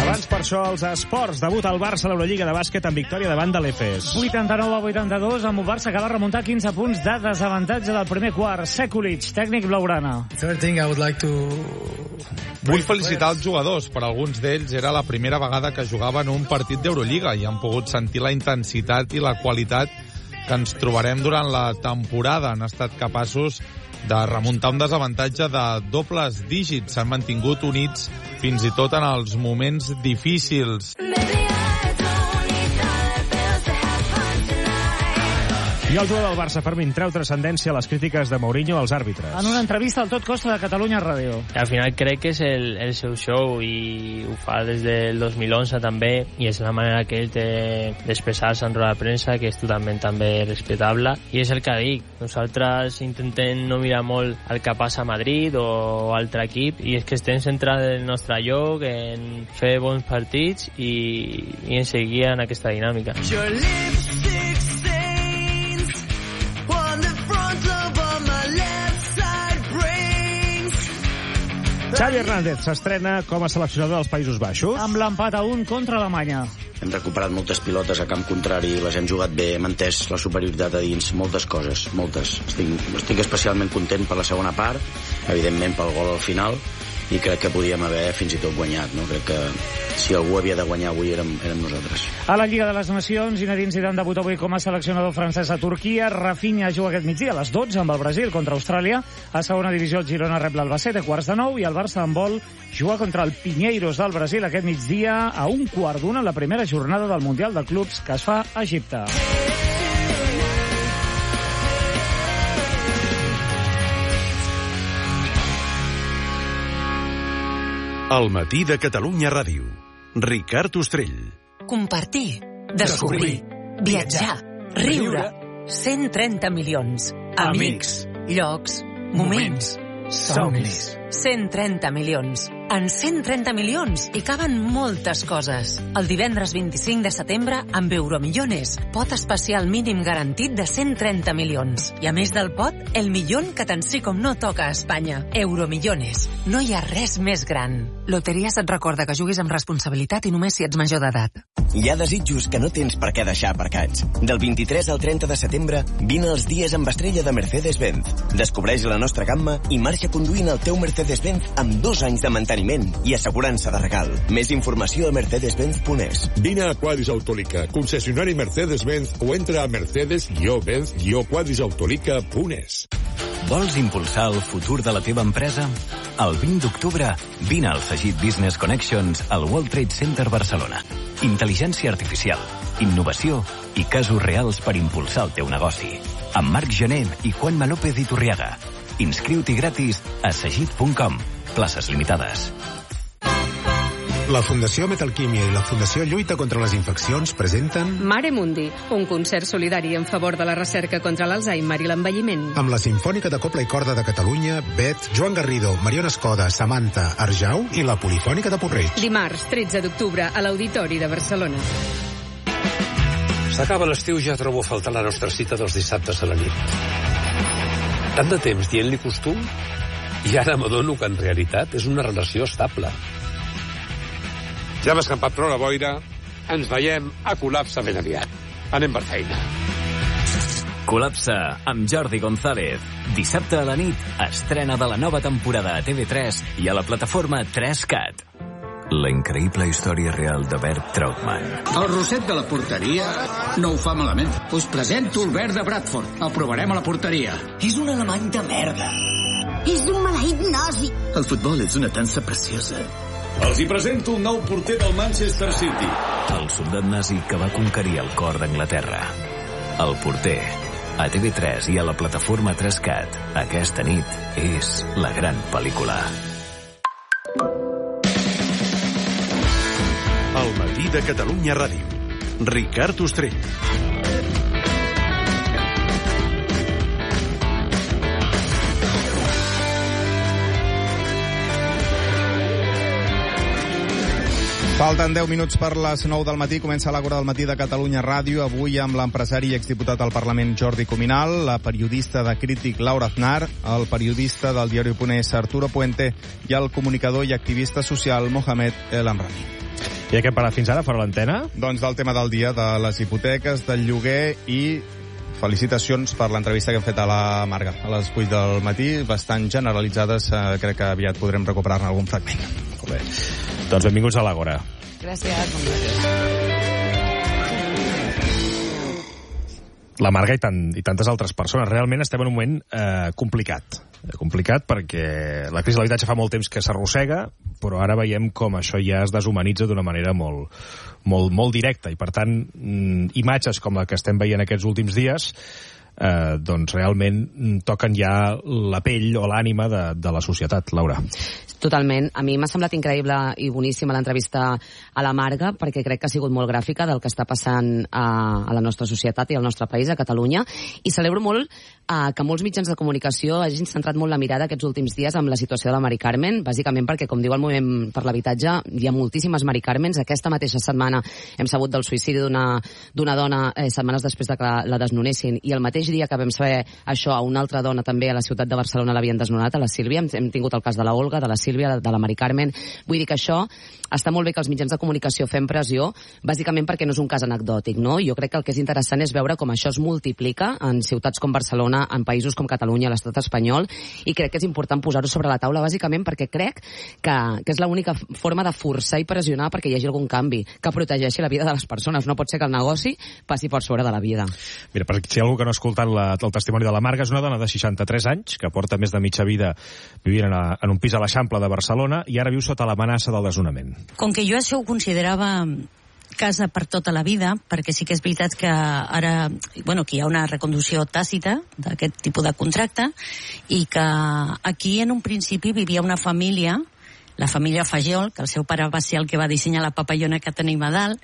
Abans, per això, els esports. Debut al Barça a l'Eurolliga de bàsquet amb victòria davant de l'Efes. 89-82, amb un Barça que va remuntar 15 punts de desavantatge del primer quart. Sekulic, tècnic blaugrana. Vull felicitar els jugadors. Per alguns d'ells era la primera vegada que jugaven un partit d'Eurolliga i han pogut sentir la intensitat i la qualitat que ens trobarem durant la temporada. Han estat capaços de remuntar un desavantatge de dobles dígits. S'han mantingut units fins i tot en els moments difícils. I el jugador del Barça, Fermín, treu transcendència a les crítiques de Mourinho als àrbitres. En una entrevista al Tot Costa de Catalunya Ràdio. Al final crec que és el seu show i ho fa des del 2011 també, i és la manera que ell té d'expressar-se en roda de premsa, que és totalment també respectable, i és el que dic. Nosaltres intentem no mirar molt el que passa a Madrid o altre equip, i és que estem centrats en el nostre lloc, en fer bons partits i en seguir en aquesta dinàmica. Xavi Hernández s'estrena com a seleccionador dels Països Baixos. Amb l'empat a 1 contra Alemanya. Hem recuperat moltes pilotes a camp contrari, les hem jugat bé, hem entès la superioritat a dins, moltes coses, moltes. Estic especialment content per la segona part, evidentment pel gol al final, i crec que podíem haver fins i tot guanyat, no? Crec que si algú havia de guanyar avui érem nosaltres. A la Lliga de les Nacions, Zinedine Zidane debuta avui com a seleccionador francès a Turquia. Rafinha juga aquest migdia a les 12 amb el Brasil contra Austràlia. A segona divisió, el Girona rep l'Albacete a 8:45 i el Barça en vol juga contra el Pinheiros del Brasil aquest migdia a 1:15 en la primera jornada del Mundial de Clubs que es fa a Egipte. El matí de Catalunya Ràdio. Ricard Ostrell. Compartir, descobrir, viatjar, riure. 130 milions. Amics, llocs, moments, somnis. 130 milions. En 130 milions hi caben moltes coses. El divendres 25 de setembre, amb Euromillones, pot especial mínim garantit de 130 milions. I a més del pot, el milió que tant sí com no toca a Espanya. Euromillones. No hi ha res més gran. Loteries et recorda que juguis amb responsabilitat i només si ets major d'edat. Hi ha desitjos que no tens per què deixar aparcats. Del 23 al 30 de setembre, vine als dies amb estrella de Mercedes-Benz. Descobreix la nostra gamma i marxa conduint el teu Mercedes-Benz amb 2 anys de manteniment i assegurança de regal. Més informació a mercedes-benz.es. Vine a Quadris Autolica, concessionari Mercedes-Benz, o entra a mercedes-benz-autolica.es. Vols impulsar el futur de la teva empresa? El 20 d'octubre, vine al Sagit Business Connections al World Trade Center Barcelona. Intel·ligència artificial, innovació i casos reals per impulsar el teu negoci. Amb Marc Gené i Juanma López Iturriaga. Inscriu-t'hi gratis a sagit.com. Places limitades. La Fundació Metalquímia i la Fundació Lluita contra les Infeccions presenten Mare Mundi, un concert solidari en favor de la recerca contra l'Alzheimer i l'envelliment. Amb la Simfònica de Copla i Corda de Catalunya, Bet, Joan Garrido, Mariona Escoda, Samantha, Arjau i la Polifònica de Porreig. Dimarts, 13 d'octubre, a l'Auditori de Barcelona. S'acaba l'estiu, ja trobo a faltar la nostra cita dels dissabtes a la nit. Tant de temps dient-li costum, i ara m'adono que en realitat és una relació estable. Ja hem escampat prou la boira, ens veiem a Col·lapse ben aviat. Anem per feina. Col·lapse amb Jordi González. Dissabte a la nit, estrena de la nova temporada a TV3 i a la plataforma 3Cat. La increïble història real de Bert Trautmann. El Roset de la porteria no ho fa malament. Us presento el Bert de Bradford. El provarem a la porteria. És un alemany de merda. És un maleït nazi. El futbol és una dansa preciosa. Els hi presento el nou porter del Manchester City. El soldat nazi que va conquerir el cor d'Anglaterra. El porter. A TV3 i a la plataforma 3Cat. Aquesta nit és la gran pel·lícula. El matí de Catalunya Ràdio. Ricard Ostrell. Falten 10 minuts per les 9 del matí. Comença l'Àgora del matí de Catalunya Ràdio. Avui amb l'empresari i exdiputat al Parlament Jordi Cuminal, la periodista de Crític Laura Aznar, el periodista del diari.es Arturo Puente i el comunicador i activista social Mohamed El Amrani. I què hem parlat fins ara, fora l'antena? Doncs del tema del dia, de les hipoteques, del lloguer i felicitacions per l'entrevista que hem fet a la Marga a les 8 del matí, bastant generalitzades. Crec que aviat podrem recuperar-ne algun fragment. Molt bé. Doncs benvinguts a l'Àgora. Gràcies. La Marga i tantes altres persones. Realment estem en un moment complicat. Complicat perquè la crisi de l'habitatge fa molt temps que s'arrossega, però ara veiem com això ja es deshumanitza d'una manera molt directa. I per tant, imatges com la que estem veient aquests últims dies doncs realment toquen ja la pell o l'ànima de la societat. Laura. Totalment. A mi m'ha semblat increïble i boníssima l'entrevista a la Marga, perquè crec que ha sigut molt gràfica del que està passant a la nostra societat i al nostre país, a Catalunya, i celebro molt que molts mitjans de comunicació hagin centrat molt la mirada aquests últims dies amb la situació de la Mari Carmen, bàsicament perquè, com diu el Moviment per l'Habitatge, hi ha moltíssimes Mari Carmens. Aquesta mateixa setmana hem sabut del suïcidi d'una dona setmanes després de que la desnonessin, i el mateix dia que vam saber això, a una altra dona també a la ciutat de Barcelona l'havien desnonat, a la Sílvia. Hem tingut el cas de la Olga, de la Sílvia, de la Mari Carmen. Vull dir que això està molt bé que els mitjans de comunicació fem pressió, bàsicament perquè no és un cas anecdòtic, no? Jo crec que el que és interessant és veure com això es multiplica en ciutats com Barcelona, en països com Catalunya, a l'estat espanyol, i crec que és important posar-ho sobre la taula, bàsicament perquè crec que és l'única forma de forçar i pressionar perquè hi hagi algun canvi que protegeixi la vida de les persones. No pot ser que el negoci passi per sobre de la vida. Mira, per si algú que no ha escoltat el testimoni de la Marga, és una dona de 63 anys que porta més de mitja vida vivint en un pis a l'Eixample de Barcelona i ara viu sota l'amenaça del desnonament. Com que jo això ho considerava casa per tota la vida, perquè sí que és veritat que ara, que hi ha una reconducció tàcita d'aquest tipus de contracte, i que aquí en un principi vivia una família, la família Fajol, que el seu pare va ser el que va dissenyar la papallona que tenim a dalt,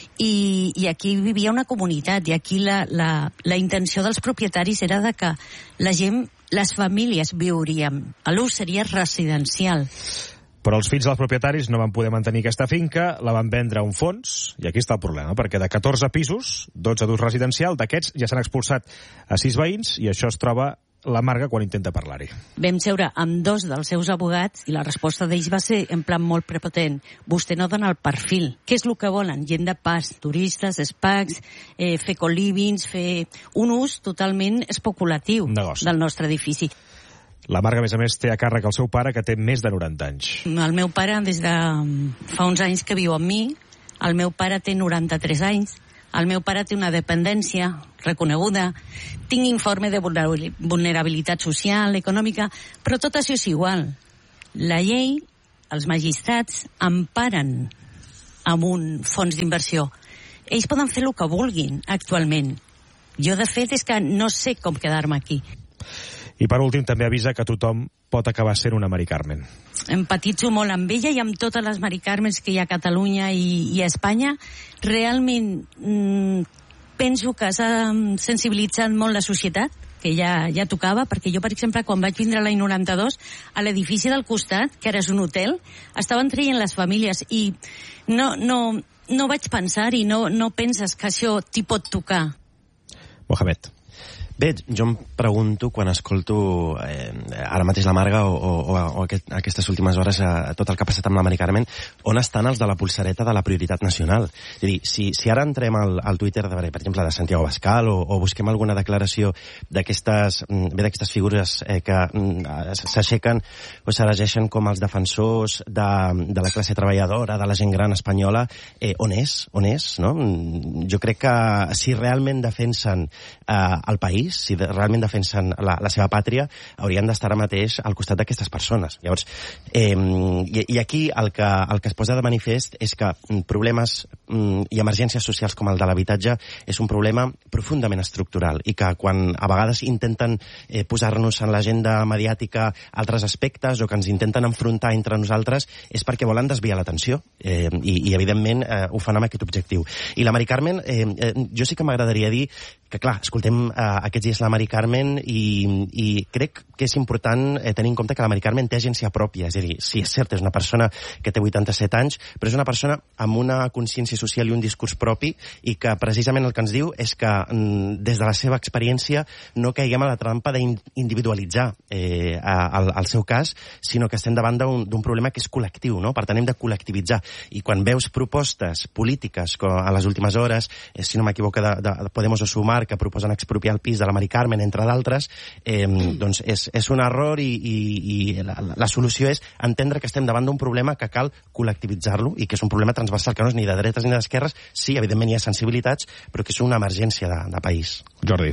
i aquí vivia una comunitat, i aquí la intenció dels propietaris era de que la gent, les famílies viuríem. L'ús seria residencial. Però els fills dels propietaris no van poder mantenir aquesta finca, la van vendre a un fons, i aquí està el problema, perquè de 14 pisos, 12 d'ús residencial, d'aquests ja s'han expulsat a 6 veïns, i això es troba la Marga quan intenta parlar-hi. Vam seure amb 2 dels seus abogats i la resposta d'ells va ser en plan molt prepotent. Vostè no dona el perfil. Què és el que volen? Gent de pas, turistes, SPACs, fer co-livings, fer un ús totalment especulatiu del nostre edifici. La Marga, a més, té a càrrec el seu pare, que té més de 90 anys. El meu pare, des de fa uns anys que viu amb mi, el meu pare té 93 anys, el meu pare té una dependència reconeguda, tinc informe de vulnerabilitat social, econòmica, però tot això és igual. La llei, els magistrats, emparen amb un fons d'inversió. Ells poden fer el que vulguin actualment. Jo, de fet, és que no sé com quedar-me aquí. I per últim també avisa que tothom pot acabar sent una Mari Carmen. Empatitzo molt amb ella i amb totes les Mari Carmens que hi ha a Catalunya i a Espanya. Realment penso que s'ha sensibilitzat molt la societat, que ja tocava, perquè jo, per exemple, quan vaig vindre l'any 92, a l'edifici del costat, que ara és un hotel, estaven traient les famílies i no vaig pensar-hi, no penses que això t'hi pot tocar. Mohamed. Bé, jo em pregunto, quan escolto ara mateix la Marga o aquestes últimes hores tot el que ha passat amb la Mari Carmen, on estan els de la polsareta de la prioritat nacional? És a dir, si ara entrem al Twitter, per exemple, de Santiago Abascal o busquem alguna declaració d'aquestes figures que s'aixequen o s'elegeixen com els defensors de la classe treballadora, de la gent gran espanyola, on és? No? Jo crec que si realment defensen el país, si realment defensen la seva pàtria, haurien d'estar ara mateix al costat d'aquestes persones. Llavors, i aquí el que es posa de manifest és que problemes i emergències socials com el de l'habitatge és un problema profundament estructural i que quan a vegades intenten posar-nos en l'agenda mediàtica altres aspectes o que ens intenten enfrontar entre nosaltres és perquè volen desviar l'atenció i evidentment ho fan amb aquest objectiu. I la Mari Carmen, jo sí que m'agradaria dir que clar, escoltem aquests dies la Mari Carmen i crec que és important tenir en compte que la Mari Carmen té agència pròpia, és a dir, sí, és cert, és una persona que té 87 anys, però és una persona amb una consciència social i un discurs propi i que precisament el que ens diu és que des de la seva experiència no caiguem a la trampa d'individualitzar el seu cas, sinó que estem davant d'un problema que és col·lectiu, no? Per tant, hem de col·lectivitzar. I quan veus propostes polítiques a les últimes hores, si no m'equivoco, de Podemos o Sumar, que proposen expropiar el pis de la Mari Carmen, entre d'altres, doncs és un error i la solució és entendre que estem davant d'un problema que cal col·lectivitzar-lo i que és un problema transversal, que no és ni de dretes ni d'esquerres. Sí, evidentment hi ha sensibilitats, però que és una emergència de país. Jordi.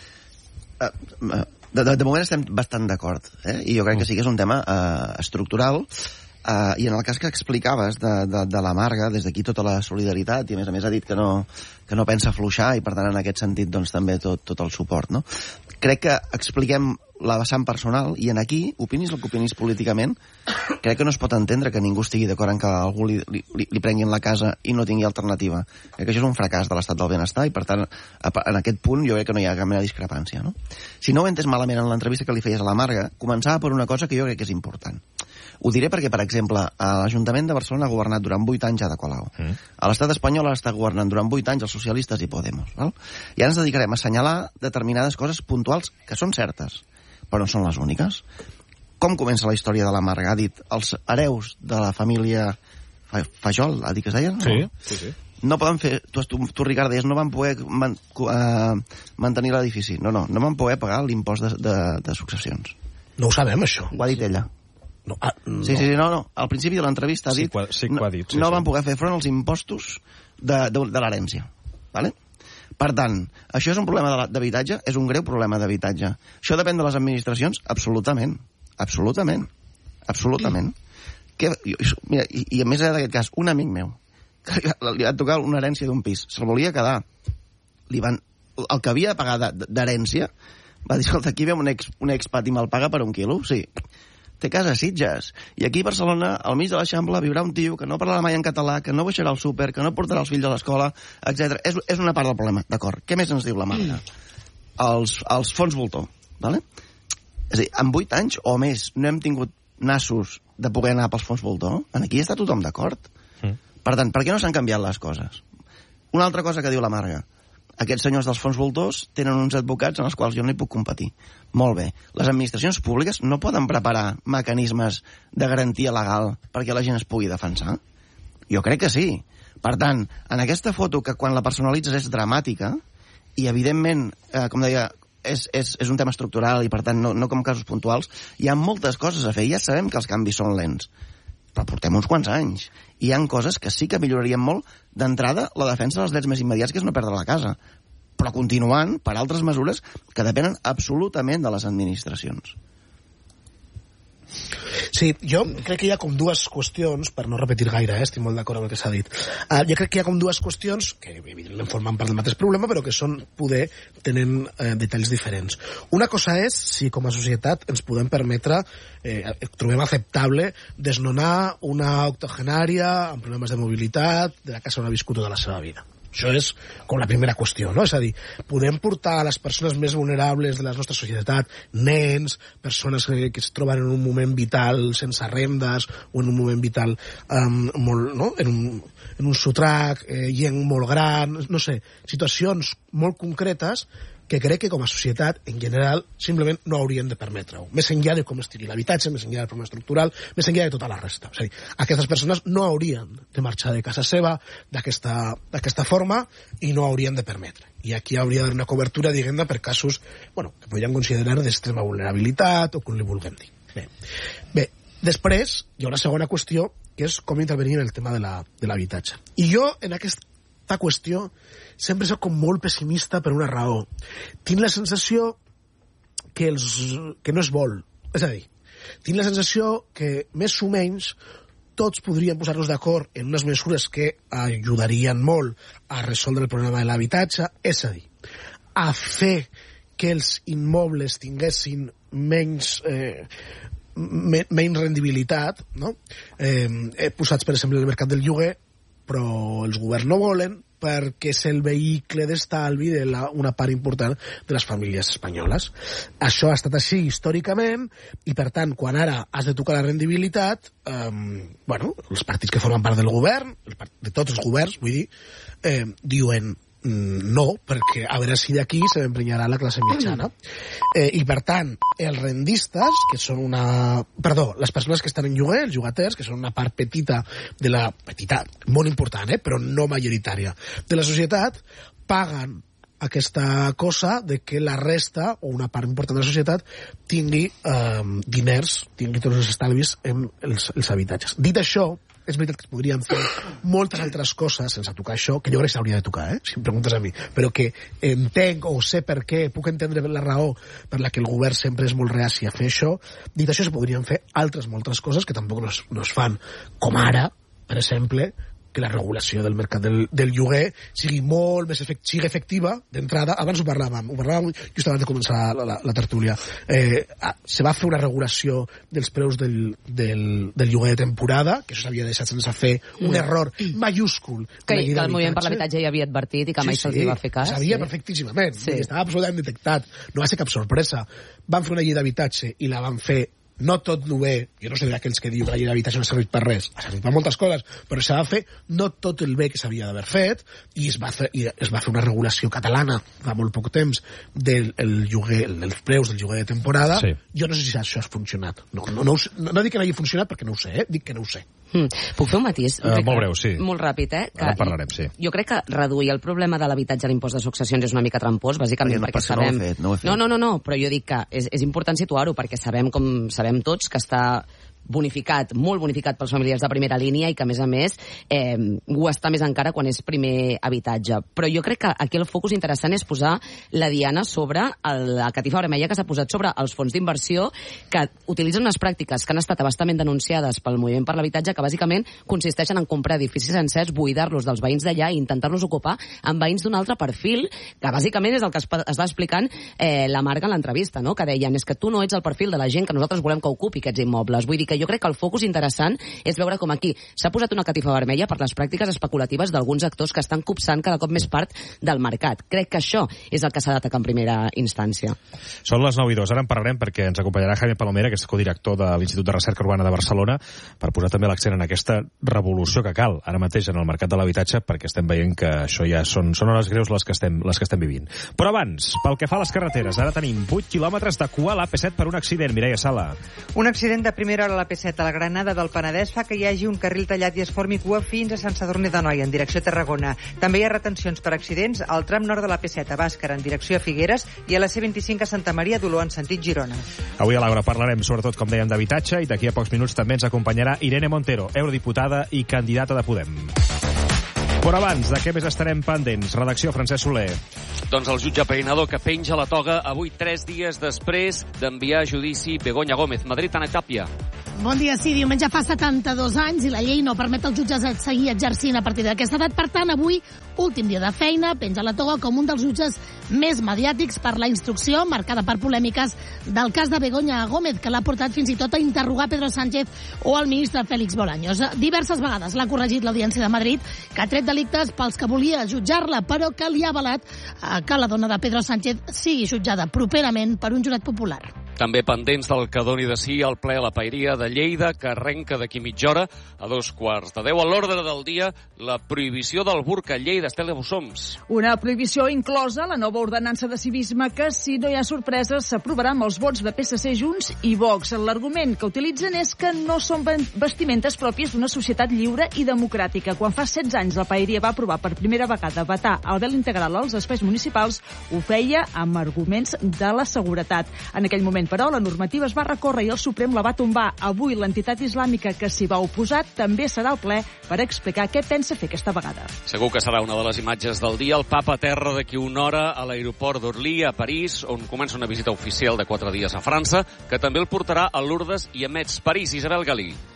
De moment estem bastant d'acord, i jo crec que sí que és un tema estructural. I en el cas que explicaves de la Marga, des d'aquí tota la solidaritat, i a més ha dit que no pensa afluixar, i per tant en aquest sentit doncs també tot el suport, no? Crec que expliquem la vessant personal, i en aquí, opinis el que opinis políticament, crec que no es pot entendre que ningú estigui d'acord en que algú li prenguin la casa i no tingui alternativa. Crec que això és un fracàs de l'estat del benestar, i per tant, en aquest punt jo crec que no hi ha cap mena de discrepància, no? Si no ho he entès malament en l'entrevista que li feies a la Marga, començava per una cosa que jo crec que és important. Ho diré perquè, per exemple, l'Ajuntament de Barcelona ha governat durant 8 anys Ada Colau. A l'estat espanyol està governant durant 8 anys els socialistes i Podemos. Val? I ara ens dedicarem a assenyalar determinades coses puntuals que són certes, però no són les úniques. Com comença la història de la Marga? Ha dit, els hereus de la família Fajol, ha dit que es deien? Sí. No poden fer... Tu Ricard, deies, no van poder mantenir l'edifici. No van poder pagar l'impost de successions. No ho sabem, això. Ho ha dit ella. No. Sí, no. Al principi de l'entrevista ha dit... Sí que ho ha dit. No van poder fer front als impostos de l'herència. Vale? Per tant, això és un problema d'habitatge? És un greu problema d'habitatge. Això depèn de les administracions? Absolutament. Mira, i a més d'aquest cas, un amic meu, que li va tocar una herència d'un pis, se'l volia quedar. El que havia de pagar d'herència va dir, escolta, aquí ve un expat i me'l paga per 1 quilo? Sí. Té casa a Sitges. I aquí a Barcelona, al mig de l'Eixample, viurà un tio que no parlarà mai en català, que no baixarà al súper, que no portarà els fills a l'escola, etc. És una part del problema, d'acord. Què més ens diu la Marga? Els fons voltor, ¿vale? És a dir, en 8 anys o més no hem tingut nassos de poder anar pels fons voltor? Aquí està tothom d'acord. Per tant, per què no s'han canviat les coses? Una altra cosa que diu la Marga. Aquests senyors dels fons voltors tenen uns advocats en els quals jo no hi puc competir. Molt bé. Les administracions públiques no poden preparar mecanismes de garantia legal perquè la gent es pugui defensar? Jo crec que sí. Per tant, en aquesta foto, que quan la personalitzes és dramàtica, i evidentment, com deia, és un tema estructural i per tant no com casos puntuals, hi ha moltes coses a fer. Ja sabem que els canvis són lents, però portem uns quants anys. I hi ha coses que sí que millorarien molt. D'entrada, la defensa dels drets més immediats, que és no perdre la casa, però continuant per altres mesures que depenen absolutament de les administracions. Sí, jo crec que hi ha com dues qüestions, per no repetir gaire, estic molt d'acord amb el que s'ha dit. Jo crec que hi ha com dues qüestions que evidentment formen part del mateix problema, però que tenen detalls diferents. Una cosa és si com a societat ens podem permetre, trobem acceptable desnonar una octogenària amb problemes de mobilitat de la casa on ha viscut tota la seva vida. Això és com la primera qüestió, no? És a dir, podem portar a les persones més vulnerables de la nostra societat, nens, persones que es troben en un moment vital sense rendes o en un moment vital molt, no? en un sotrac, gent molt gran, no sé, situacions molt concretes que crec que com a societat, en general, simplement no haurien de permetre-ho. Més enllà de com estigui l'habitatge, més enllà del problema estructural, més enllà de tota la resta. És a dir, aquestes persones no haurien de marxar de casa seva d'aquesta forma i no haurien de permetre. I aquí hauria d'haver una cobertura, diguem-ne, per casos que podríem considerar d'extrema vulnerabilitat o com li vulguem dir. Bé, després hi ha una segona qüestió, que és com intervenir en el tema de l'habitatge. I jo, en aquesta qüestió, sempre soc com molt pessimista per una raó. Tinc la sensació que no es vol. És a dir, tinc la sensació que més o menys tots podríem posar-nos d'acord en unes mesures que ajudarien molt a resoldre el problema de l'habitatge, és a dir, a fer que els immobles tinguessin menys rendibilitat, no? Posats, per exemple, en el mercat del lloguer, però els governs no volen, perquè és el vehicle d'estalvi d'una part important de les famílies espanyoles. Això ha estat així històricament i, per tant, quan ara has de tocar la rendibilitat, els partits que formen part del govern, de tots els governs, vull dir, diuen no, perquè a veure si d'aquí se m'emprenyarà la classe mitjana. I, per tant, els rendistes, que són les persones que estan en lloguer, els llogaters, que són una part petita, molt important, però no majoritària, de la societat, paguen aquesta cosa de que la resta, o una part important de la societat, tingui diners, tingui tots els estalvis en els habitatges. Dit això, és veritat que es podrien fer moltes altres coses sense tocar això, que jo crec que s'hauria de tocar, si em preguntes a mi, però que entenc o sé per què, puc entendre la raó per la que el govern sempre és molt reaci a fer això. Dit això, se podrien fer moltes coses que tampoc no es fan, com ara, per exemple, que la regulació del mercat del lloguer sigui molt més efectiva d'entrada. Abans ho parlàvem just abans de començar la tertúlia. Se va fer una regulació dels preus del lloguer de temporada, que això s'havia deixat sense fer, un error mayúscul. Que el Moviment per l'Habitatge ja havia advertit i que mai se'ls va fer cas. Sabia perfectíssimament, estava absolutament detectat, no va ser cap sorpresa. Van fer una llei d'habitatge i la van fer no tot el bé, jo no sé d'aquells que diu que la llei d'habitatge no ha servit per res, ha servit per moltes coses, però s'ha de fer no tot el bé que s'havia d'haver fet, i es va fer una regulació catalana fa molt poc temps dels preus del lloguer de temporada. Jo no sé si això ha funcionat. No dic que no hagi funcionat perquè no ho sé, dic que no ho sé. Puc fer un matís? Molt breu, sí. Molt ràpid, Ara en parlarem, sí. Jo crec que reduir el problema de l'habitatge a l'impost de successions és una mica trampós, bàsicament perquè sabem... No, però jo dic que és important situar-ho, perquè sabem tots que està molt bonificat pels familiars de primera línia i que, a més, ho està més encara quan és primer habitatge. Però jo crec que aquí el focus interessant és posar la diana sobre la catifa vermella que s'ha posat sobre els fons d'inversió que utilitzen unes pràctiques que han estat abastament denunciades pel Moviment per l'Habitatge, que bàsicament consisteixen en comprar edificis sencers, buidar-los dels veïns d'allà i intentar-los ocupar amb veïns d'un altre perfil, que bàsicament és el que està explicant la Marga en l'entrevista, no? Que deien, és que tu no ets el perfil de la gent que nosaltres volem que ocupi aquests immobles. Vull dir que jo crec que el focus interessant és veure com aquí s'ha posat una catifa vermella per les pràctiques especulatives d'alguns actors que estan copsant cada cop més part del mercat. Crec que això és el que s'ha d'atacar en primera instància. Són les 9:02. Ara en parlarem perquè ens acompanyarà Jaime Palomera, que és codirector de l'Institut de Recerca Urbana de Barcelona, per posar també l'accent en aquesta revolució que cal ara mateix en el mercat de l'habitatge, perquè estem veient que això ja són hores greus les que estem vivint. Però abans, pel que fa a les carreteres, ara tenim 8 quilòmetres de cua a l'AP7 per un accident. Mireia Sala. Un accident de primera hora a l'AP7 a la Granada del Penedès fa que hi hagi un carril tallat i es formi cua fins a Sant Sadurní d'Anoia, en direcció a Tarragona. També hi ha retencions per accidents al tram nord de l'AP7 a Bàscara, en direcció a Figueres, i a la C25 a Santa Maria d'Oló, en sentit Girona. Avui a l'Hora parlarem sobretot, com dèiem, d'habitatge, i d'aquí a pocs minuts també ens acompanyarà Irene Montero, eurodiputada i candidata de Podem. Però abans, de què més estarem pendents? Redacció, Francesc Soler. Doncs el jutge peinador que penja la toga avui 3 dies després d'enviar a judici Begoña Gómez. Madrid, Ana Tàpia. Bon dia, sí, diumenge fa 72 anys i la llei no permet als jutges seguir exercint a partir d'aquesta edat. Per tant, avui, últim dia de feina, penja la toga com un dels jutges més mediàtics per la instrucció marcada per polèmiques del cas de Begoña Gómez, que l'ha portat fins i tot a interrogar Pedro Sánchez o el ministre Félix Bolaños. Diverses vegades l'ha corregit l'Audiència de Madrid, que ha tret delictes pels que volia jutjar-la, però que li ha avalat que la dona de Pedro Sánchez sigui jutjada properament per un jurat popular. També pendents del que doni de sí al ple a la Paeria de Lleida, que arrenca d'aquí mitja hora a 2:15. A l'ordre del dia, la prohibició del burca a Lleida. Estela Bussoms. Una prohibició inclosa la nova ordenança de civisme que, si no hi ha sorpreses, s'aprovarà amb els vots de PSC, Junts i Vox. L'argument que utilitzen és que no són vestimentes pròpies d'una societat lliure i democràtica. Quan fa 16 anys la Paeria va aprovar per primera vegada vetar el vel integral als espais municipals, ho feia amb arguments de la seguretat. En aquell moment, però, la normativa es va recórrer i el Suprem la va tombar. Avui l'entitat islàmica que s'hi va oposar també serà al ple per explicar què pensa fer aquesta vegada. Segur que serà una de les imatges del dia. El papa aterra d'aquí una hora a l'aeroport d'Orly, a París, on comença una visita oficial de 4 dies a França, que també el portarà a Lourdes i a Metz. París, Isabel Galí.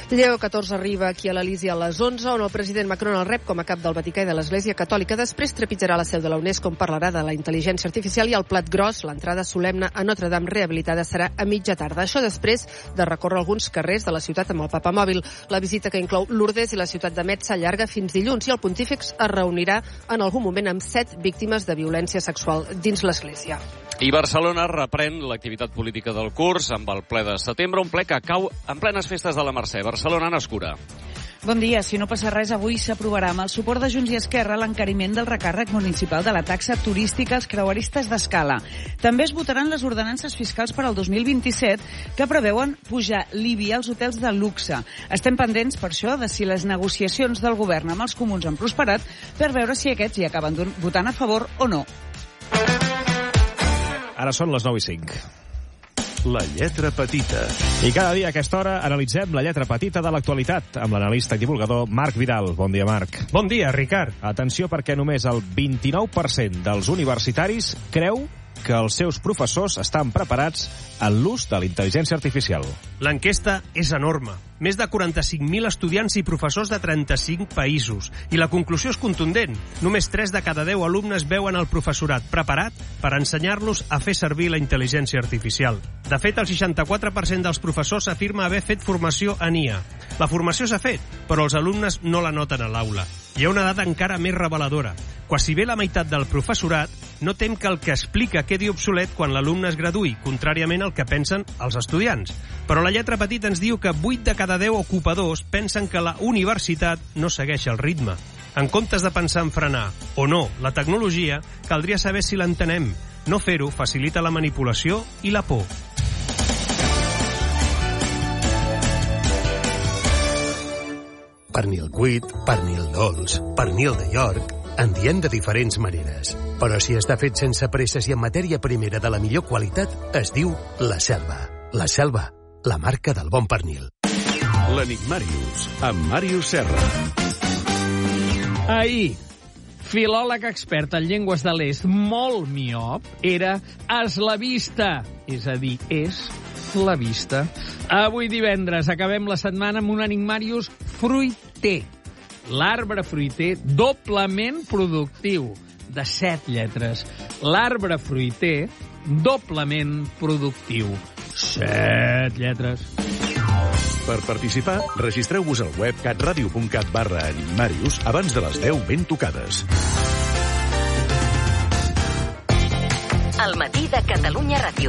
Lleó XIV arriba aquí a l'Elisi a les 11, on el president Macron el rep com a cap del Vaticà i de l'Església Catòlica. Després trepitjarà la seu de la UNESCO, on parlarà de la intel·ligència artificial, i el plat gros, l'entrada solemne a Notre Dame rehabilitada, serà a mitja tarda. Això després de recórrer alguns carrers de la ciutat amb el Papa Mòbil. La visita, que inclou Lourdes i la ciutat de Metz, s'allarga fins dilluns, i el pontífex es reunirà en algun moment amb 7 víctimes de violència sexual dins l'Església. I Barcelona reprèn l'activitat política del curs amb el ple de setembre, un ple que cau en plenes festes de la Mercè. Barcelona, Anna Escura. Bon dia. Si no passa res, avui s'aprovarà amb el suport de Junts i Esquerra l'encariment del recàrrec municipal de la taxa turística als creueristes d'escala. També es votaran les ordenances fiscals per al 2027 que preveuen pujar l'IBI als hotels de luxe. Estem pendents, per això, de si les negociacions del govern amb els comuns han prosperat per veure si aquests hi acaben votant a favor o no. Ara són les 9:05. La lletra petita. I cada dia a aquesta hora analitzem la lletra petita de l'actualitat amb l'analista i divulgador Marc Vidal. Bon dia, Marc. Bon dia, Ricard. Atenció, perquè només el 29% dels universitaris creu que els seus professors estan preparats en l'ús de la intel·ligència artificial. L'enquesta és enorme. Més de 45.000 estudiants i professors de 35 països. I la conclusió és contundent. Només 3 de cada 10 alumnes veuen el professorat preparat per ensenyar-los a fer servir la intel·ligència artificial. De fet, el 64% dels professors afirma haver fet formació en IA. La formació s'ha fet, però els alumnes no la noten a l'aula. Hi ha una dada encara més reveladora. Quasi bé la meitat del professorat no tem que el que explica quedi obsolet quan l'alumne es graduï, contràriament al que pensen els estudiants. Però la lletra petita ens diu que 8 de cada 10 ocupadors pensen que la universitat no segueix el ritme. En comptes de pensar en frenar o no la tecnologia, caldria saber si l'entenem. No fer-ho facilita la manipulació i la por. Pernil cuit, pernil dolç, pernil de York... En diem de diferents maneres. Però si està fet sense presses i amb matèria primera de la millor qualitat, es diu La Selva. La Selva, la marca del bon pernil. L'Enigmàrius, amb Màrius Serra. Ahir, filòleg expert en llengües de l'est, molt miop, era eslavista, és a dir, és la vista. Avui divendres acabem la setmana amb un Enigmàrius fruiter. L'arbre fruiter doblement productiu, de 7 lletres. L'arbre fruiter doblement productiu. 7 lletres. Per participar, registreu-vos al web catradio.cat/enigmàrius abans de les 10 ben tocades. El matí de Catalunya Ràdio.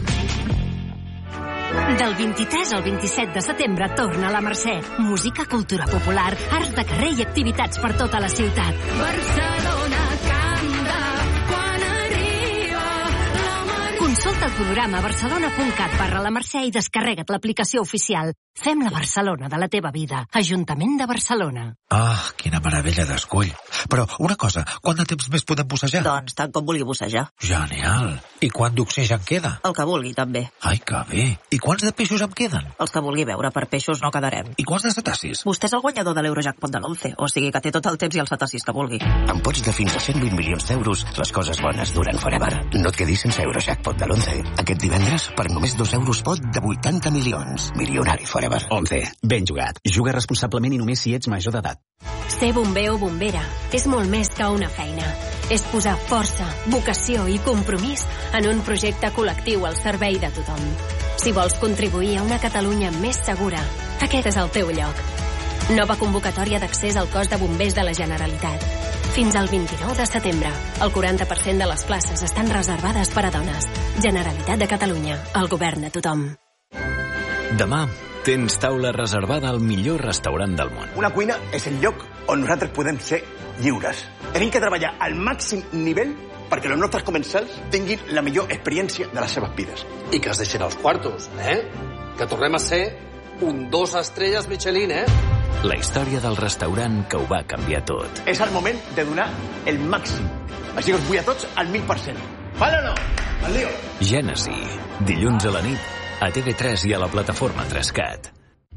Del 23 al 27 de setembre torna a la Mercè. Música, cultura popular, arts de carrer i activitats per tota la ciutat. Barcelona canta quan arriba la Mercè. Consulta el programa barcelona.cat/la Mercè i descarrega't l'aplicació oficial. Fem la Barcelona de la teva vida. Ajuntament de Barcelona. Ah, quina meravella d'escull. Però una cosa, quant de temps més podem bussejar? Doncs tant com vulgui bussejar. Genial. I quant d'oxigen queda? El que vulgui, també. Ai, que bé. I quants de peixos em queden? Els que vulgui veure, per peixos no quedarem. I quants de cetacis? Vostè és el guanyador de l'Eurojackpot de l'11, o sigui que té tot el temps i els cetacis que vulgui. Amb pots de fins a 120 milions d'euros, les coses bones duren forever. No et quedis sense Eurojackpot de l'11. Aquest divendres, per només 2 euros pot de 80 milions. Milionari forever. 11. Ben jugat. Juga responsablement i només si ets major d'edat. Ser bomber o bombera és molt més que una feina. És posar força, vocació i compromís en un projecte col·lectiu al servei de tothom. Si vols contribuir a una Catalunya més segura, aquest és el teu lloc. Nova convocatòria d'accés al cos de bombers de la Generalitat. Fins al 29 de setembre, el 40% de les places estan reservades per a dones. Generalitat de Catalunya, el govern de tothom. Demà tens taula reservada al millor restaurant del món. Una cuina és el lloc on nosaltres podem ser lliures. Tenim que treballar al màxim nivell perquè els nostres comensals tinguin la millor experiència de les seves vides. I que es deixen els quartos, Que tornem a ser un 2 estrelles Michelin, La història del restaurant que ho va canviar tot. És el moment de donar el màxim. Així que us vull a tots al 1000%. Vale o no? Al lío. Gènesi, dilluns a la nit, a TV3 i a la plataforma 3Cat.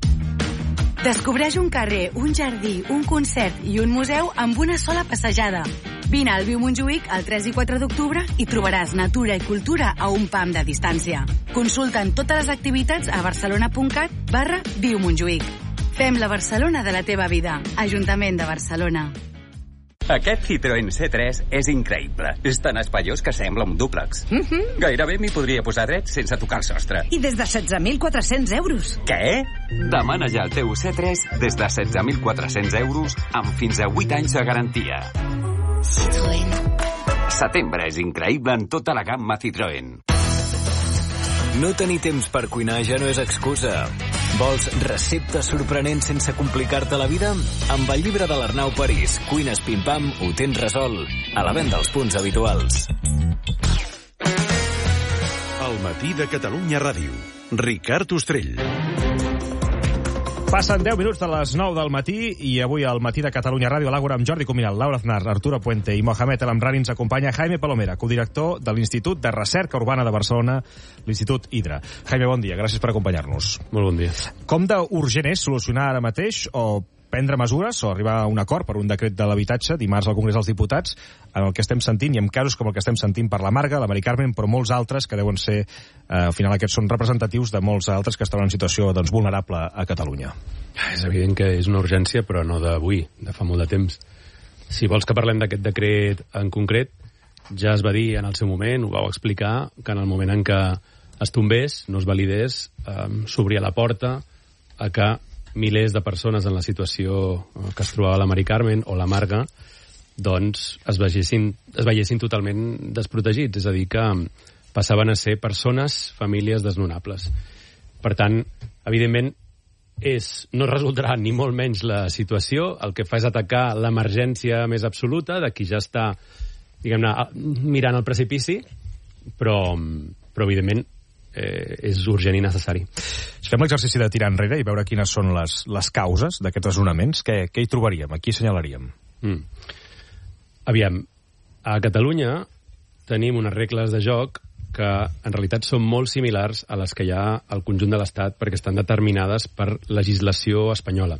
Descobreix un carrer, un jardí, un concert i un museu amb una sola passejada. Vine al Viu Montjuïc el 3 i 4 d'octubre i trobaràs natura i cultura a un pam de distància. Consulta'n totes les activitats a barcelona.cat/Viu Montjuïc. Fem la Barcelona de la teva vida. Ajuntament de Barcelona. Aquest Citroën C3 és increïble. És tan espaiós que sembla un dúplex. Gairebé m'hi podria posar dret sense tocar el sostre. I des de 16.400 euros. Què? Demana ja el teu C3 des de 16.400 euros amb fins a 8 anys de garantia. Citroën. Setembre és increïble en tota la gamma Citroën. No tenir temps per cuinar ja no és excusa. Vols receptes sorprenents sense complicar-te la vida? Amb el llibre de l'Arnau París, Cuines Pim Pam, ho tens resolt. A la venda als punts habituals. El matí de Catalunya Ràdio. Ricard Ostrell. Passen 10 minuts de les 9 del matí i avui al matí de Catalunya Ràdio a l'Àgora amb Jordi Cuminal, Laura Aznar, Arturo Puente i Mohamed El Amrani ens acompanya Jaime Palomera, codirector de l'Institut de Recerca Urbana de Barcelona, l'Institut Hidra. Jaime, bon dia, gràcies per acompanyar-nos. Molt bon dia. Com d'urgent és solucionar ara mateix o prendre mesures o arribar a un acord per un decret de l'habitatge dimarts al Congrés dels Diputats en el que estem sentint, i en casos com el que estem sentint per la Marga, la Mari Carmen, però molts altres que deuen ser, al final aquests són representatius de molts altres que estan en situació vulnerable a Catalunya. És evident que és una urgència, però no d'avui, de fa molt de temps. Si vols que parlem d'aquest decret en concret, ja es va dir en el seu moment, ho vau explicar, que en el moment en què es tombés, no es validés, s'obria la porta a que milers de persones en la situació que es trobava la Mari Carmen o la Marga doncs es veiessin totalment desprotegits, és a dir, que passaven a ser persones, famílies desnonables. Per tant, evidentment, no resultarà ni molt menys la situació, el que fa és atacar l'emergència més absoluta de qui ja està, diguem-ne, mirant el precipici, però evidentment, és urgent i necessari. Si fem l'exercici de tirar enrere i veure quines són les causes d'aquests desnonaments, què hi trobaríem? A qui assenyalaríem? Aviam, a Catalunya tenim unes regles de joc que en realitat són molt similars a les que hi ha al conjunt de l'Estat perquè estan determinades per legislació espanyola.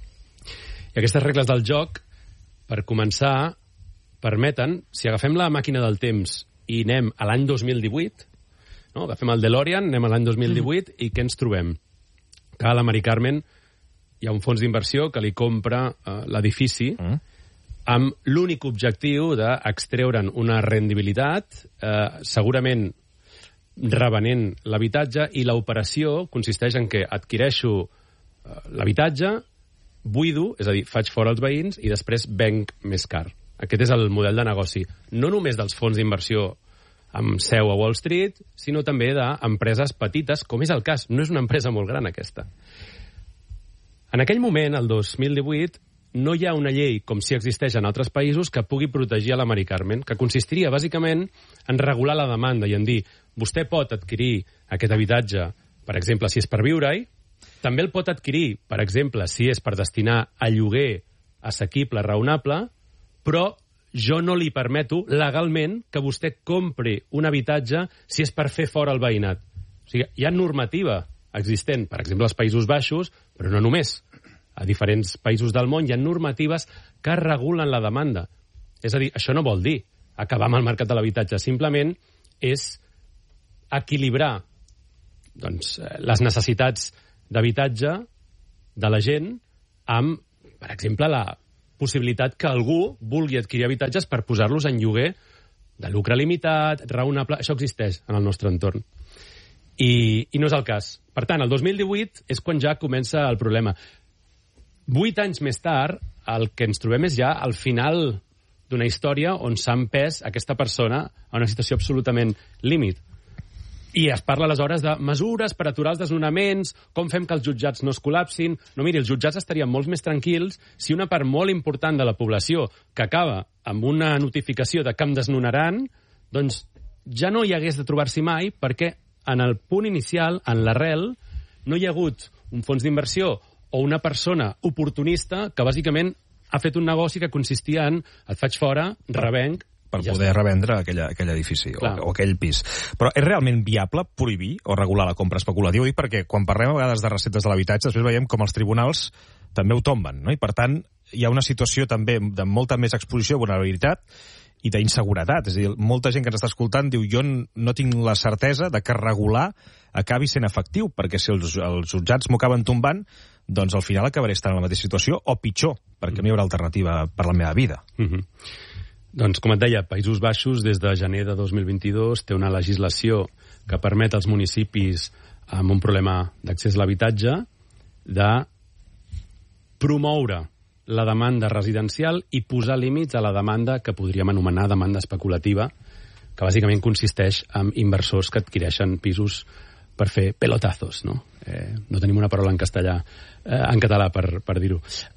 I aquestes regles del joc, per començar, permeten, si agafem la màquina del temps i anem a l'any 2018, no? Agafem el DeLorean, anem a l'any 2018 i què ens trobem? Que a la Mari Carmen hi ha un fons d'inversió que li compra l'edifici amb l'únic objectiu d'extreure'n una rendibilitat, segurament revenent l'habitatge, i l'operació consisteix en que adquireixo l'habitatge, buido, és a dir, faig fora els veïns i després venc més car. Aquest és el model de negoci, no només dels fons d'inversió amb seu a Wall Street, sinó també d'empreses petites, com és el cas. No és una empresa molt gran, aquesta. En aquell moment, el 2018, no hi ha una llei, com si existeix en altres països, que pugui protegir a la Mari Carmen, que consistiria, bàsicament, en regular la demanda i en dir, vostè pot adquirir aquest habitatge, per exemple, si és per viure-hi, també el pot adquirir, per exemple, si és per destinar a lloguer assequible, raonable, però jo no li permeto legalment que vostè compri un habitatge si és per fer fora el veïnat. O sigui, hi ha normativa existent, per exemple, als Països Baixos, però no només. A diferents països del món hi ha normatives que regulen la demanda. És a dir, això no vol dir acabar amb el mercat de l'habitatge, simplement és equilibrar les necessitats d'habitatge de la gent amb, per exemple, la possibilitat que algú vulgui adquirir habitatges per posar-los en lloguer de lucre limitat, raonable. Això existeix en el nostre entorn. I no és el cas. Per tant, el 2018 és quan ja comença el problema. 8 anys més tard, el que ens trobem és ja al final d'una història on s'ha empès aquesta persona a una situació absolutament límit. I es parla aleshores de mesures per aturar els desnonaments, com fem que els jutjats no es col·lapsin. No, miri, els jutjats estarien molt més tranquils si una part molt important de la població que acaba amb una notificació de que em desnonaran, doncs ja no hi hagués de trobar-s'hi mai, perquè en el punt inicial, en l'arrel, no hi ha hagut un fons d'inversió o una persona oportunista que bàsicament ha fet un negoci que consistia en et faig fora, revenc, per poder revendre aquell edifici o aquell pis. Però és realment viable prohibir o regular la compra especulativa? Dic perquè quan parlem a vegades de receptes de l'habitatge, després veiem com els tribunals també ho tomben, no? I per tant hi ha una situació també de molta més exposició a vulnerabilitat i d'inseguretat. És a dir, molta gent que ens està escoltant diu jo no tinc la certesa de que regular acabi sent efectiu, perquè si els jutjats m'ho acaben tombant, doncs al final acabaré estant en la mateixa situació, o pitjor, perquè no hi haurà alternativa per la meva vida. Doncs, com et deia, Països Baixos, des de gener de 2022, té una legislació que permet als municipis amb un problema d'accés a l'habitatge de promoure la demanda residencial i posar límits a la demanda que podríem anomenar demanda especulativa, que bàsicament consisteix en inversors que adquireixen pisos per fer pelotazos, no? No tenim una paraula en català per dir-ho.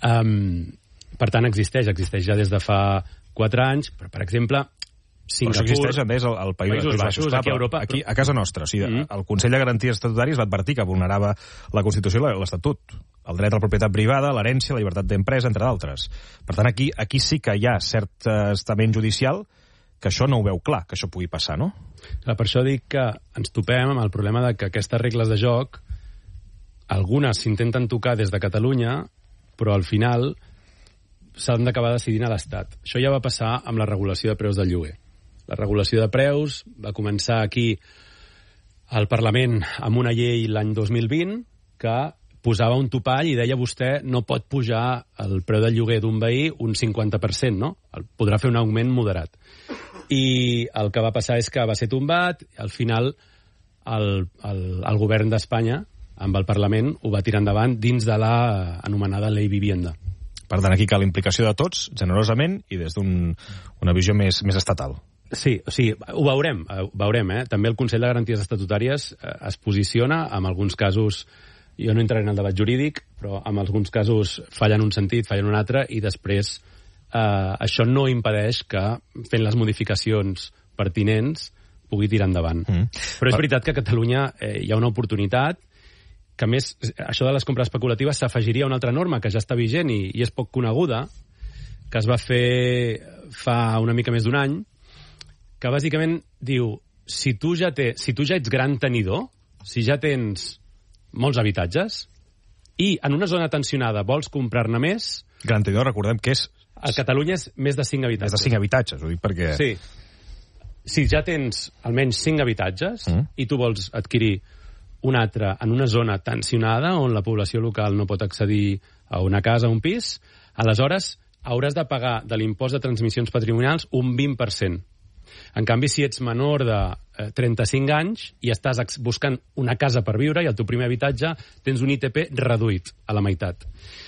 Per tant, existeix ja des de fa 4 anys, però, per exemple, Singapur... Però això existeix, a més, al Països Baixos, aquí a Europa. Aquí, a casa nostra. O sigui, el Consell de Garanties Estatutàries va advertir que vulnerava la Constitució i l'Estatut. El dret a la propietat privada, l'herència, la llibertat d'empresa, entre d'altres. Per tant, aquí sí que hi ha cert estament judicial que això no ho veu clar, que això pugui passar, no? Per això dic que ens topem amb el problema de que aquestes regles de joc, algunes s'intenten tocar des de Catalunya, però al final s'han d'acabar decidint a l'Estat. Això ja va passar amb la regulació de preus del lloguer. La regulació de preus va començar aquí al Parlament amb una llei l'any 2020 que posava un topall i deia vostè no pot pujar el preu del lloguer d'un veí un 50%, no? Podrà fer un augment moderat. I el que va passar és que va ser tombat, al final el govern d'Espanya amb el Parlament ho va tirar endavant dins de la anomenada Ley Vivienda. Per tant, aquí cal implicació de tots, generosament, i des d'una visió més estatal. Sí, o sigui, ho veurem. També el Consell de Garanties Estatutàries es posiciona, en alguns casos, jo no entraré en el debat jurídic, però en alguns casos falla en un sentit, falla en un altre, i després això no impedeix que, fent les modificacions pertinents, pugui tirar endavant. Però és veritat que a Catalunya hi ha una oportunitat que, a més, això de les compres especulatives s'afegiria una altra norma que ja està vigent i és poc coneguda, que es va fer fa una mica més d'un any, que bàsicament diu, si tu ja ets gran tenidor, si ja tens molts habitatges, i en una zona tensionada vols comprar-ne més... Gran tenidor, recordem que és... A Catalunya és més de 5 habitatges. Més de 5 habitatges, ho dic perquè... Sí. Si ja tens almenys 5 habitatges i tu vols adquirir un altre en una zona tensionada on la població local no pot accedir a una casa o un pis, aleshores hauràs de pagar de l'impost de transmissions patrimonials un 20%. En canvi, si ets menor de 35 anys i estàs buscant una casa per viure i el teu primer habitatge tens un ITP reduït a la meitat.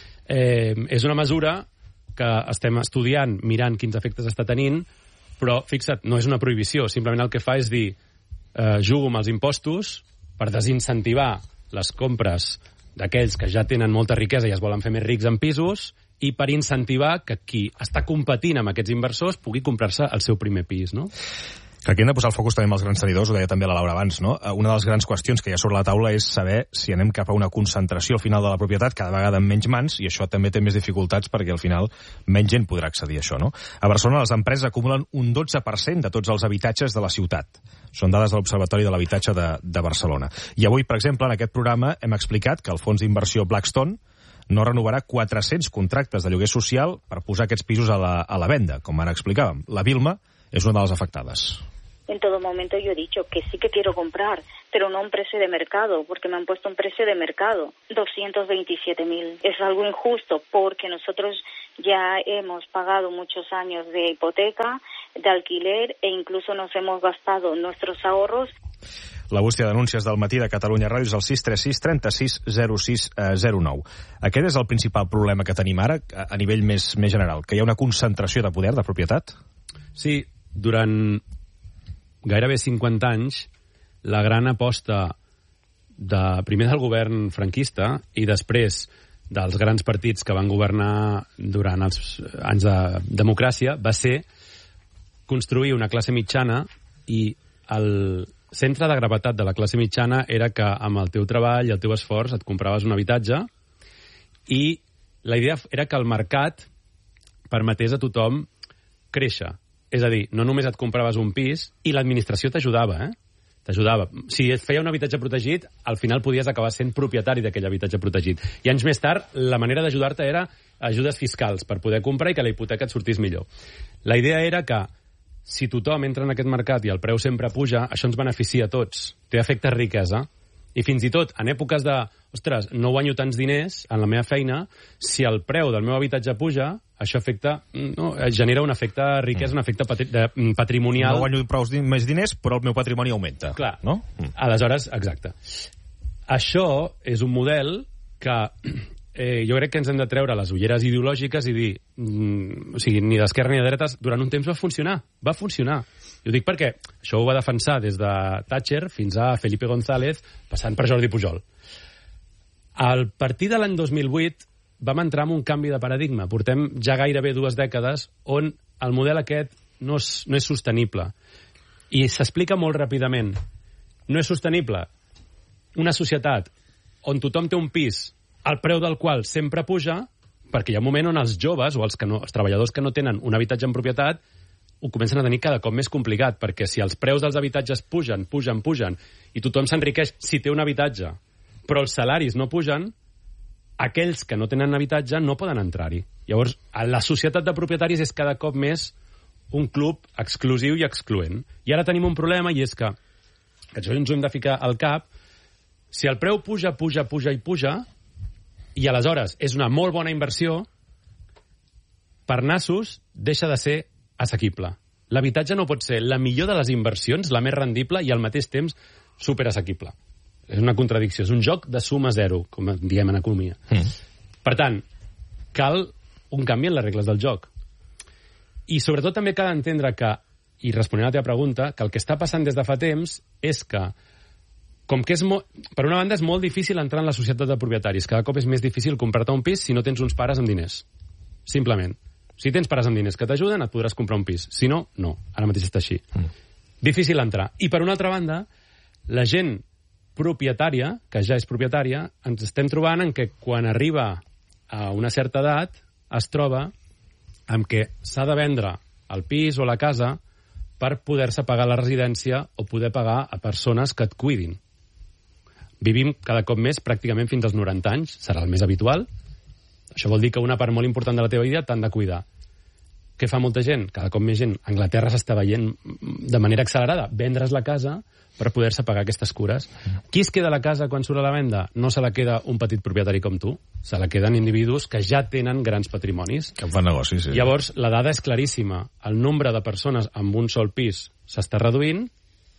És una mesura que estem estudiant, mirant quins efectes està tenint, però, fixa't, no és una prohibició. Simplement el que fa és dir jugo amb els impostos per desincentivar les compres d'aquells que ja tenen molta riquesa i es volen fer més rics en pisos i per incentivar que qui està competint amb aquests inversors pugui comprar-se el seu primer pis, no? Que aquí hem de posar el focus també amb els grans tenidors, ho deia també la Laura abans, no? Una de les grans qüestions que hi ha sobre la taula és saber si anem cap a una concentració final de la propietat cada vegada en menys mans, i això també té més dificultats perquè al final menys gent podrà accedir a això, no? A Barcelona les empreses acumulen un 12% de tots els habitatges de la ciutat. Són dades de l'Observatori de l'Habitatge de Barcelona. I avui, per exemple, en aquest programa hem explicat que el fons d'inversió Blackstone no renovarà 400 contractes de lloguer social per posar aquests pisos a la venda, com ara explicàvem. La Vilma és una de les afectades. En todo momento yo he dicho que sí que quiero comprar, pero no un precio de mercado, porque me han puesto un precio de mercado, 227.000. Es algo injusto porque nosotros ya hemos pagado muchos años de hipoteca, de alquiler e incluso nos hemos gastado nuestros ahorros. La bústia de denúncies del matí de Catalunya Ràdio és el 636 36 06 09. Aquest és el principal problema que tenim ara, a nivell més general, que hi ha una concentració de poder, de propietat? Sí, durant gairebé 50 anys, la gran aposta primer del govern franquista i després dels grans partits que van governar durant els anys de democràcia va ser construir una classe mitjana, i el centre de gravetat de la classe mitjana era que amb el teu treball i el teu esforç et compraves un habitatge, i la idea era que el mercat permetés a tothom créixer. És a dir, no només et compraves un pis, i l'administració t'ajudava, T'ajudava. Si et feia un habitatge protegit, al final podies acabar sent propietari d'aquell habitatge protegit. I anys més tard, la manera d'ajudar-te era ajudes fiscals per poder comprar i que la hipoteca et sortís millor. La idea era que si tothom entra en aquest mercat i el preu sempre puja, això ens beneficia a tots. Té efecte riquesa. I fins i tot, en èpoques de, ostres, no guanyo tants diners en la meva feina, si el preu del meu habitatge puja, això genera un efecte riquesa, un efecte patrimonial. No guanyo prou més diners, però el meu patrimoni augmenta. Clar, no? Aleshores, exacte. Això és un model que jo crec que ens hem de treure les ulleres ideològiques i dir, o sigui, ni d'esquerra ni de dretes, durant un temps va funcionar. Va funcionar. I ho dic perquè això ho va defensar des de Thatcher fins a Felipe González, passant per Jordi Pujol. A partir de l'any 2008 vam entrar en un canvi de paradigma. Portem ja gairebé 2 dècades on el model aquest no és sostenible. I s'explica molt ràpidament. No és sostenible una societat on tothom té un pis el preu del qual sempre puja, perquè hi ha un moment on els joves o els treballadors que no tenen un habitatge en propietat ho comencen a tenir cada cop més complicat, perquè si els preus dels habitatges pugen, i tothom s'enriqueix si té un habitatge, però els salaris no pugen, aquells que no tenen habitatge no poden entrar-hi. Llavors, la societat de propietaris és cada cop més un club exclusiu i excloent. I ara tenim un problema, i és que això ens ho hem de ficar al cap, si el preu puja, i aleshores és una molt bona inversió, per nassos deixa de ser assequible. L'habitatge no pot ser la millor de les inversions, la més rendible i al mateix temps superassequible. És una contradicció, és un joc de suma zero, com diem en economia. Per tant, cal un canvi en les regles del joc. I sobretot també cal entendre que, i responent a la teva pregunta, que el que està passant des de fa temps és que com que per una banda és molt difícil entrar en la societat de propietaris. Cada cop és més difícil comprar-te un pis si no tens uns pares amb diners. Simplement. Si tens pares amb diners que t'ajuden, et podràs comprar un pis. Si no, no. Ara mateix està així. Difícil entrar. I per una altra banda, la gent propietària, que ja és propietària, ens estem trobant en que quan arriba a una certa edat es troba amb que s'ha de vendre el pis o la casa per poder-se pagar la residència o poder pagar a persones que et cuidin. Vivim cada cop més, pràcticament fins als 90 anys, serà el més habitual. Això vol dir que una part molt important de la teva vida t'han de cuidar. Què fa molta gent? Cada cop més gent. A Anglaterra s'està veient de manera accelerada. Vendre's la casa per poder-se pagar aquestes cures. Qui es queda a la casa quan surt a la venda? No se la queda un petit propietari com tu. Se la queden individus que ja tenen grans patrimonis. Que fan negoci, sí. Llavors, la dada és claríssima. El nombre de persones amb un sol pis s'està reduint.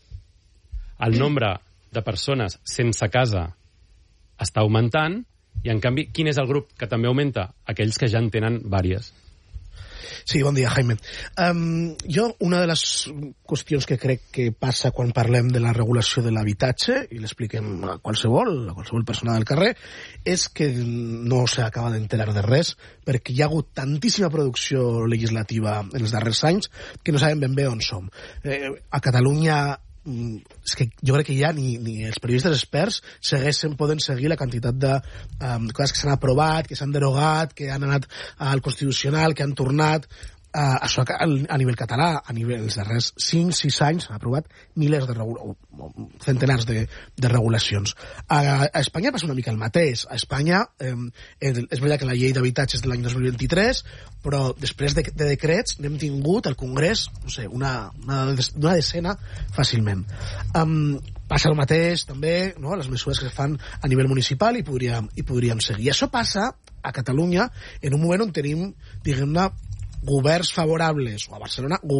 El nombre de persones sense casa està augmentant. I, en canvi, quin és el grup que també augmenta? Aquells que ja en tenen vàries. Sí, bon dia, Jaime. Jo, una de les qüestions que crec que passa quan parlem de la regulació de l'habitatge, i l'expliquem a qualsevol persona del carrer, és que no s'acaba d'enterar de res, perquè hi ha hagut tantíssima producció legislativa en els darrers anys que no sabem ben bé on som. A Catalunya és que jo crec que ja ni els periodistes experts poden seguir la quantitat de coses que s'han aprovat, que s'han derogat, que han anat al Constitucional, que han tornat. Això a nivell català, a nivell dels darrers 5-6 anys s'han aprovat centenars de regulacions. A Espanya passa una mica el mateix. A Espanya és veritat que la llei d'habitatge és de l'any 2023, però després de decrets n'hem tingut al Congrés, no sé, una decena fàcilment. Passa el mateix també, no?, les mesures que es fan a nivell municipal i podríem seguir. I això passa a Catalunya en un moment on tenim, diguem-ne, governs favorables, o a Barcelona,